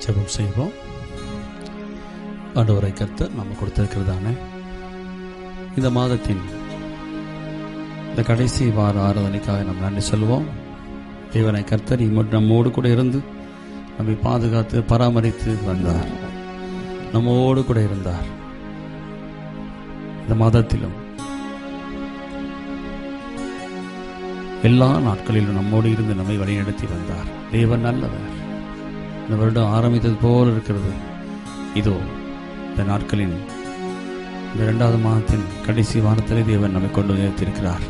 ஜெபம் செய்வோம். ஆண்டவரை கர்த்தர் நம்ம கொடுத்திருக்கிறதான இந்த மாதத்தின் இந்த கடைசி வார ஆராதனைக்காக நம்ம நன்றி சொல்லுவோம். தேவனை கர்த்தர் நம்மோடு கூட இருந்து நம்மை பாதுகாத்து பராமரித்து வந்தார், நம்மோடு கூட இருந்தார். இந்த மாதத்திலும் எல்லா நாட்களிலும் நம்மோடு இருந்து நம்மை வழிநடத்தி வந்தார். தேவன் நல்லவர். இந்த வருடம் ஆரம்பித்தது போல் இருக்கிறது. இதோ இந்த நாட்களின் இந்த 2வது மாதத்தின் கடைசி வாரத்திலே தேவன் நம்மை கொண்டு நிறுத்தியிருக்கிறார்.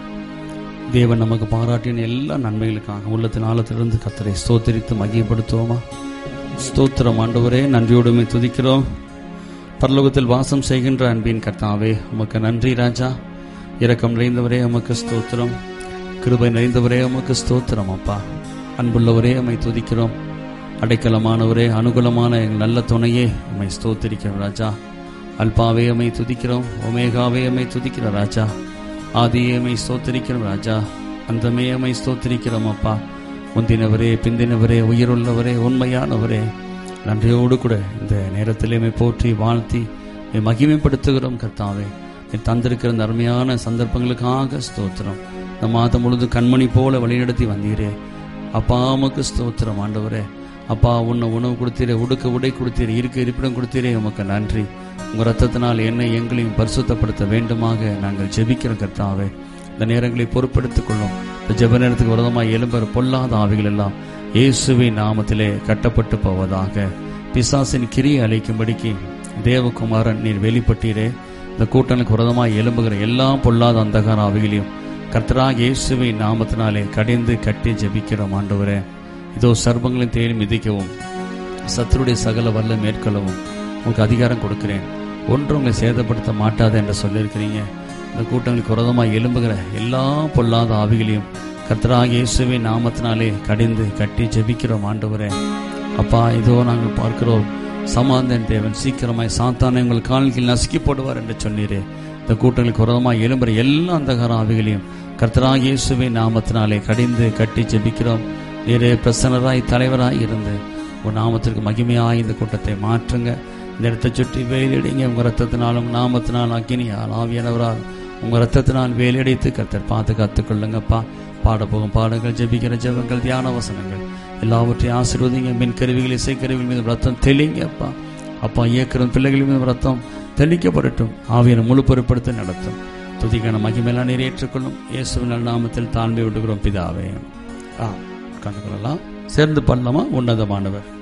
தேவன் நமக்கு பாராட்டின எல்லா நன்மைகளுக்காக உள்ளத்தின் ஆழத்திலிருந்து கர்த்தரை ஸ்தோத்திரித்து மகிமைப்படுத்துவோமா? ஸ்தோத்திரம் ஆண்டவரே, நன்றியோடுமே துதிக்கிறோம். பரலோகத்தில் வாசம் செய்கின்ற அன்பின் கர்த்தாவே, உமக்கு நன்றி ராஜா. இரக்கம் நிறைந்தவரே உமக்கு ஸ்தோத்திரம். கிருபை நிறைந்தவரே உமக்கு ஸ்தோத்திரம் அப்பா. அன்புள்ளவரே உம்மை துதிக்கிறோம். அடைக்கலமானவரே, அனுகூலமான எங்கள் நல்ல துணையே உம்மை ஸ்தோத்திரிக்கிறோம் ராஜா. அல்பாவே உம்மை துதிக்கிறோம், ஒமேகாவே உம்மை துதிக்கிறோம் ராஜா. ஆதியே உம்மை ஸ்தோத்திரிக்கிறோம் ராஜா. அந்தமே உம்மை ஸ்தோத்திரிக்கிறோம் அப்பா. முந்தினவரே, பிந்தினவரே, உயிருள்ளவரே, உண்மையானவரே, நன்றியோடு கூட இந்த நேரத்திலே உம்மை போற்றி வாழ்த்தி மகிமைப்படுத்துகிறோம் கர்த்தாவே. தந்திருக்கிற இந்த அருமையான சந்தர்ப்பங்களுக்காக ஸ்தோத்திரம். இந்த மாதம் முழுது கண்மணி போல வழிநடத்தி வந்தீரே அப்பா, உமக்கு ஸ்தோத்திரம் ஆண்டவரே. அப்பா, உணவு கொடுத்தீரே, உடுக்க உடை கொடுத்தீரே, இருக்க இருப்பிடம் கொடுத்தீரே, உமக்கு நன்றி. உங்கள் ரத்தத்தினால் என்னை எங்களையும் பரிசுத்தப்படுத்த வேண்டுமாக நாங்கள் ஜெபிக்கிறோம் கர்த்தாவே. இந்த நேரங்களை பொறுப்பெடுத்துக் கொள்ளும். இந்த ஜெப நேரத்துக்கு விரோதமாக எழும்புற பொல்லாத ஆவிகள் எல்லாம் இயேசுவின் நாமத்திலே கட்டப்பட்டு போவதாக. பிசாசின் கிரியை அழைக்கும்படிக்கு தேவகுமாரன் நீர் வெளிப்பட்டீரே. இந்த கூட்டங்களுக்கு விரோதமாக எழும்புகிற எல்லா பொல்லாத அந்தகார ஆவிகளையும் கர்த்தராகிய இயேசுவின் நாமத்தினாலே கடிந்து கட்டி ஜெபிக்கிறோம் ஆண்டவரே. இதோ சர்ப்பங்களின் தேடி மிதிக்கவும் சத்துருடைய சகல வல்ல மேற்கொள்ளவும் உங்களுக்கு அதிகாரம் கொடுக்கிறேன். ஒன்றும் உங்களை சேதப்படுத்த மாட்டாது என்று சொல்லியிருக்கிறீங்க. இந்த கூட்டங்களுக்கு விரோதமாக எழும்புகிற எல்லா பொல்லாத ஆவிகளையும் கர்த்தராகிய இயேசுவின் நாமத்தினாலே கடிந்து கட்டி ஜெபிக்கிறோம் ஆண்டவரே. அப்பா, இதோ நாங்கள் பார்க்கிறோம், சமாதான தேவன் சீக்கிரமாய் சாத்தானை உங்கள் கால்களில் நசுக்கி போடுவார் என்று சொன்னீரே. இந்த கூட்டங்களுக்கு விரோதமாக எழும்புற எல்லா அந்தகார ஆவிகளையும் கர்த்தராகிய இயேசுவின் நாமத்தினாலே கடிந்து கட்டி ஜெபிக்கிறோம். நீரே பிரசன்னராய் தலைவராய் இருந்து உங்கள் நாமத்திற்கு மகிமையாய் இந்த கூட்டத்தை மாற்றுங்க. இந்த இடத்தை சுற்றி வேலையடிங்க. உங்கள் ரத்தத்தினாலும் நாமத்தினால் அக்கினியால் ஆவியானவரால் உங்கள் ரத்தத்தினால் வேலையடித்து கர்த்தர் பாதுகாத்துக் கொள்ளுங்கப்பா. பாடப்போகும் பாடங்கள், ஜெபிக்கிற ஜெபங்கள், தியான வசனங்கள் எல்லாவற்றையும் ஆசீர்வதிங்க. மின் கருவிகள், இசைக்கருவிகள் மீது ரத்தம் தெளிங்கப்பா. அப்பா, இயக்கிற பிள்ளைகள் மீது ரத்தம் தெளிக்கப்படட்டும். ஆவியான முழு பொறுப்படுத்த நடத்தும். துதிக்கான மகிமையெல்லாம் நிறைவேற்றிக்கொள்ளும். இயேசுவின் நாமத்தில் தாழ்மை விடுகிறோம் பிதாவே. கண்டுகொள்ளலாம். சேர்ந்து பண்ணலாமா? உன்னதமானவர்